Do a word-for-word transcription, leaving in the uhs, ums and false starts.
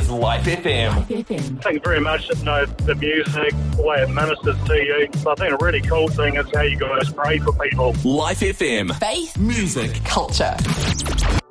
is Life F M. Life F M. Thank you very much. You know, the music, the way it ministers to you. So I think a really cool thing is how you guys pray for people. Life F M. Faith, music, culture.